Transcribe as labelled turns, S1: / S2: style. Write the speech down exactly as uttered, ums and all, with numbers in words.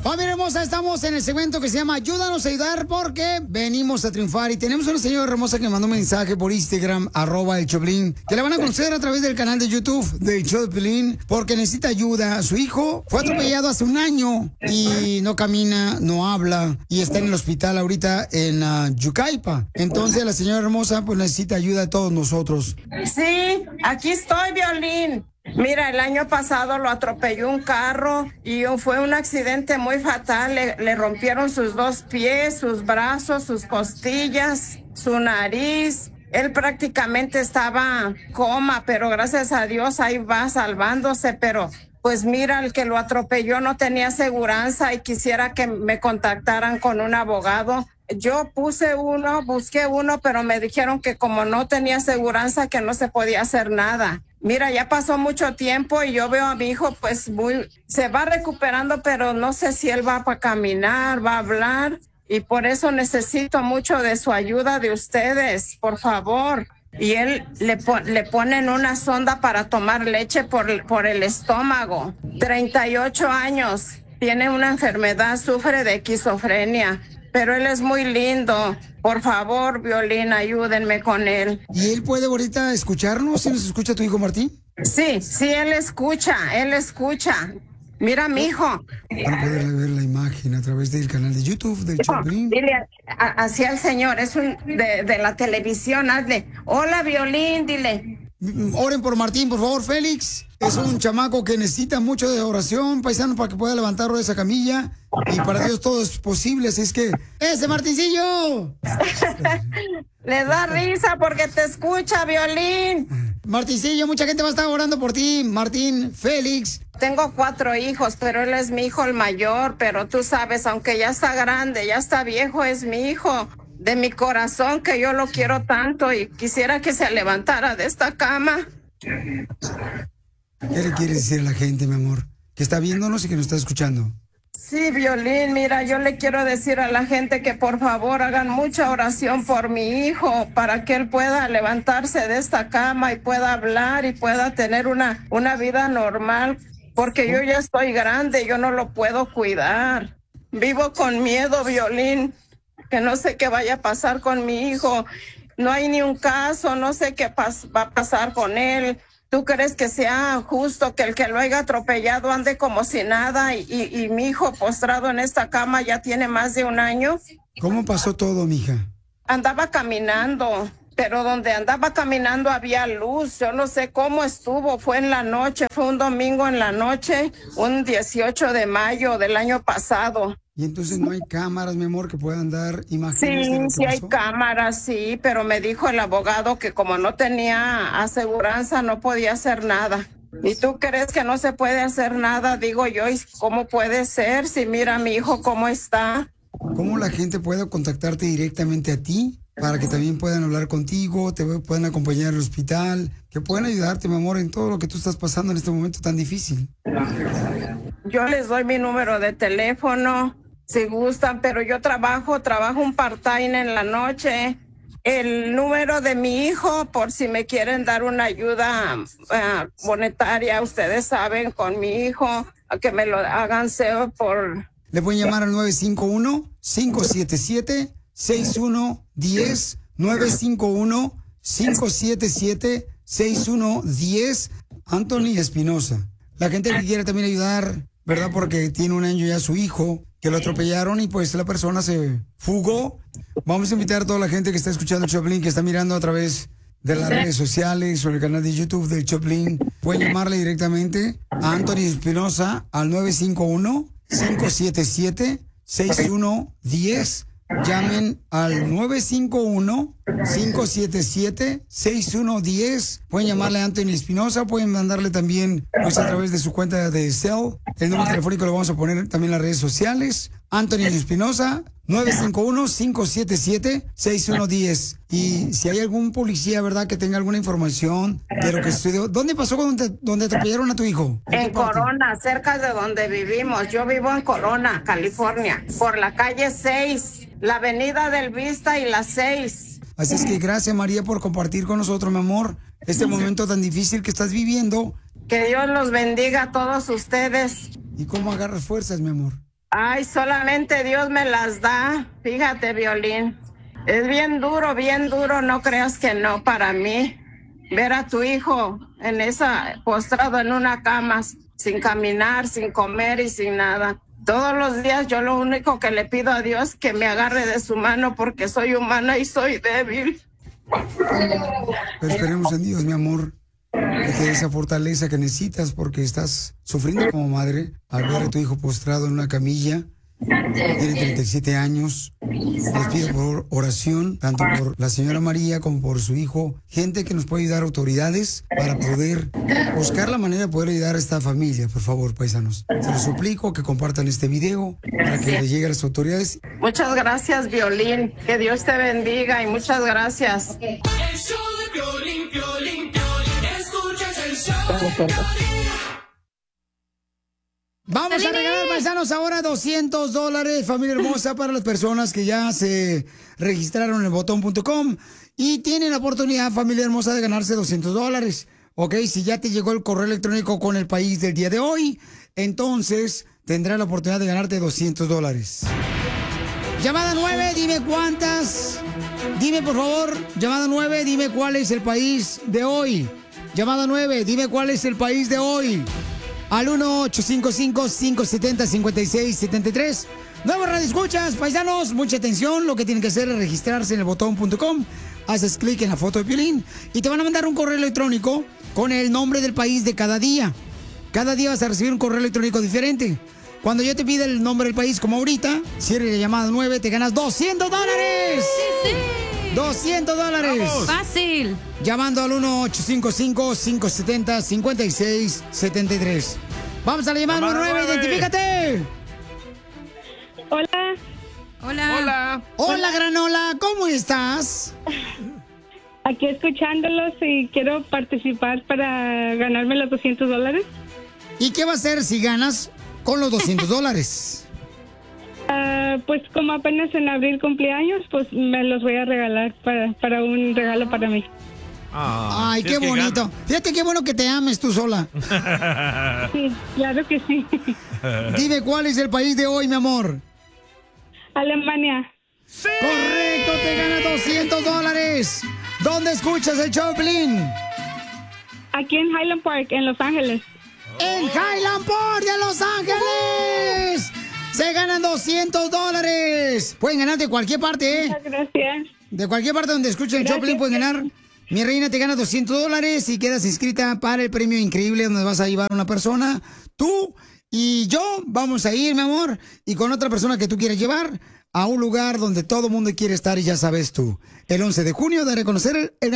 S1: Familia hermosa, estamos en el segmento que se llama Ayúdanos a ayudar porque venimos a triunfar. Y tenemos una señora hermosa que mandó un mensaje por Instagram, arroba el Choplin, que la van a conocer a través del canal de YouTube del Choplin porque necesita ayuda. Su hijo fue atropellado hace un año y no camina, no habla y está en el hospital ahorita en uh, Yucaipa. Entonces la señora hermosa pues necesita ayuda de todos nosotros.
S2: Sí, aquí estoy, Violín. Mira, el año pasado lo atropelló un carro y fue un accidente muy fatal. Le, le rompieron sus dos pies, sus brazos, sus costillas, su nariz. Él prácticamente estaba en coma, pero gracias a Dios ahí va salvándose. Pero pues mira, el que lo atropelló no tenía aseguranza y quisiera que me contactaran con un abogado. Yo puse uno, busqué uno, pero me dijeron que como no tenía aseguranza que no se podía hacer nada. Mira, ya pasó mucho tiempo y yo veo a mi hijo pues muy, se va recuperando, pero no sé si él va a caminar, va a hablar y por eso necesito mucho de su ayuda de ustedes, por favor. Y él le, le ponen una sonda para tomar leche por, por el estómago. treinta y ocho años, tiene una enfermedad, sufre de esquizofrenia. Pero él es muy lindo. Por favor, Violín, ayúdenme con él.
S1: ¿Y él puede ahorita escucharnos? ¿Sí nos escucha tu hijo Martín?
S2: Sí, sí, él escucha, él escucha. Mira, mi hijo.
S1: Van a poder ver la imagen a través del canal de YouTube del Choplin.
S2: Dile a- hacia el señor, es un de, de la televisión, hazle. Hola, Violín, dile.
S1: Oren por Martín, por favor, Félix. Es un chamaco que necesita mucho de oración, paisano, para que pueda levantarlo de esa camilla. Y para Dios todo es posible, así es que... ¡Ese Martincillo!
S2: Le da risa porque te escucha, Violín.
S1: Martincillo, mucha gente va a estar orando por ti. Martín, Félix.
S2: Tengo cuatro hijos, pero él es mi hijo el mayor. Pero tú sabes, aunque ya está grande, ya está viejo, es mi hijo. De mi corazón, que yo lo quiero tanto y quisiera que se levantara de esta cama.
S1: ¿Qué le quieres decir a la gente, mi amor? Que está viéndonos y que nos está escuchando.
S2: Sí, Violín, mira, yo le quiero decir a la gente que por favor hagan mucha oración por mi hijo para que él pueda levantarse de esta cama y pueda hablar y pueda tener una, una vida normal, porque yo ya estoy grande, yo no lo puedo cuidar. Vivo con miedo, Violín, que no sé qué vaya a pasar con mi hijo. No hay ni un caso, no sé qué pas- va a pasar con él. ¿Tú crees que sea justo que el que lo haya atropellado ande como si nada y, y, y mi hijo postrado en esta cama ya tiene más de un año?
S1: ¿Cómo pasó todo, mija?
S2: Andaba caminando, pero donde andaba caminando había luz. Yo no sé cómo estuvo, fue en la noche, fue un domingo en la noche, un dieciocho de mayo del año pasado.
S1: Y entonces no hay cámaras, mi amor, que puedan dar imágenes de lo
S2: Sí,
S1: que
S2: sí hay
S1: pasó.
S2: cámaras, sí, pero me dijo el abogado que como no tenía aseguranza no podía hacer nada. ¿Y tú crees que no se puede hacer nada? Digo yo, ¿y cómo puede ser? Si mira a mi hijo cómo está.
S1: ¿Cómo la gente puede contactarte directamente a ti para que también puedan hablar contigo, te puedan acompañar al hospital, que puedan ayudarte, mi amor, en todo lo que tú estás pasando en este momento tan difícil?
S2: Yo les doy mi número de teléfono, si gustan, pero yo trabajo, trabajo un part-time en la noche. El número de mi hijo, por si me quieren dar una ayuda uh, monetaria, ustedes saben, con mi hijo, a que me lo hagan SEO por...
S1: Le pueden llamar al nueve cinco uno, cinco siete siete, seis uno uno cero, nueve cinco uno, cinco siete siete, seis uno uno cero, Anthony Espinosa. La gente que quiere también ayudar, ¿verdad? Porque tiene un año ya su hijo, que lo atropellaron y pues la persona se fugó. Vamos a invitar a toda la gente que está escuchando el Choplin, que está mirando a través de las redes sociales o el canal de YouTube del Choplin. Pueden llamarle directamente a Anthony Espinosa al nueve cinco uno, cinco siete siete, seis uno uno cero. Llamen al nueve cinco uno, cinco siete siete, seis uno uno cero. Pueden llamarle a Anthony Espinosa, pueden mandarle también pues, a través de su cuenta de Cell. El número telefónico lo vamos a poner también en las redes sociales. Anthony Espinosa, nueve cinco uno, cinco siete siete, seis uno uno cero. Y si hay algún policía, ¿verdad?, que tenga alguna información de lo que sucedió. ¿Dónde pasó donde, donde atropellaron a tu hijo?
S2: En Corona, cerca de donde vivimos. Yo vivo en Corona, California, por la calle seis, la avenida del Vista y la seis.
S1: Así es que gracias, María, por compartir con nosotros, mi amor, este momento tan difícil que estás viviendo.
S2: Que Dios los bendiga a todos ustedes.
S1: ¿Y cómo agarras fuerzas, mi amor?
S2: Ay, solamente Dios me las da. Fíjate, Violín. Es bien duro, bien duro, no creas que no para mí. Ver a tu hijo en esa, postrado en una cama, sin caminar, sin comer y sin nada. Todos los días yo lo único que le pido a Dios es que me agarre de su mano porque soy humana y soy débil.
S1: Pero esperemos en Dios, mi amor, que te dé esa fortaleza que necesitas porque estás sufriendo como madre al ver a tu hijo postrado en una camilla. Tiene treinta y siete años. Les pido por oración, tanto por la señora María como por su hijo, gente que nos puede ayudar, autoridades, para poder buscar la manera de poder ayudar a esta familia, por favor, paisanos. Se los suplico que compartan este video para que le llegue a las autoridades.
S2: Muchas gracias, Violín. Que Dios te bendiga y muchas gracias.
S3: El show de Piolín, Piolín, Piolín. Escuchas el show de Piolín.
S1: Vamos a regalar, paisanos, ahora doscientos dólares, familia hermosa, para las personas que ya se registraron en el botón punto com y tienen la oportunidad, familia hermosa, de ganarse doscientos dólares. Ok, si ya te llegó el correo electrónico con el país del día de hoy, entonces tendrás la oportunidad de ganarte doscientos dólares. Llamada nueve, dime cuántas. Dime, por favor, llamada nueve, dime cuál es el país de hoy. Llamada nueve, dime cuál es el país de hoy. Al uno ocho cinco cinco, cinco siete cero, cinco seis siete tres. Nuevos radioescuchas, paisanos, mucha atención. Lo que tienen que hacer es registrarse en el botón punto com. Haces clic en la foto de Piolín y te van a mandar un correo electrónico con el nombre del país de cada día. Cada día vas a recibir un correo electrónico diferente. Cuando yo te pida el nombre del país, como ahorita, si eres la llamada nueve, te ganas doscientos dólares.
S4: Sí, sí.
S1: doscientos dólares.
S4: Vamos. Fácil.
S1: Llamando al uno ocho cinco cinco, cinco siete cero, cinco seis siete tres. Vamos a la llamada número nueve, identifícate.
S5: Hola.
S4: Hola.
S6: Hola.
S1: Hola, Granola, ¿cómo estás?
S5: Aquí escuchándolos y quiero participar para ganarme los doscientos dólares.
S1: ¿Y qué va a hacer si ganas con los doscientos dólares?
S5: Uh, pues como apenas en abril cumpleaños, pues me los voy a regalar para, para un regalo para mí.
S6: Ah,
S1: Ay, qué bonito. Fíjate qué bueno que te ames tú sola.
S5: Sí, claro que sí.
S1: Dime, ¿cuál es el país de hoy, mi amor?
S5: Alemania.
S6: ¡Sí!
S1: Correcto, te ganas doscientos dólares. ¿Dónde escuchas el show, Piolín?
S5: Aquí en Highland Park, en Los Ángeles.
S1: En Highland Park de Los Ángeles. Se ganan doscientos dólares. Pueden ganar de cualquier parte, ¿eh?
S5: Muchas gracias.
S1: De cualquier parte donde escuchen el show, Piolín, pueden ganar. Mi reina, te gana doscientos dólares y quedas inscrita para el premio increíble donde vas a llevar a una persona. Tú y yo vamos a ir, mi amor, y con otra persona que tú quieres llevar a un lugar donde todo el mundo quiere estar y ya sabes tú. El once de junio daré a conocer el... el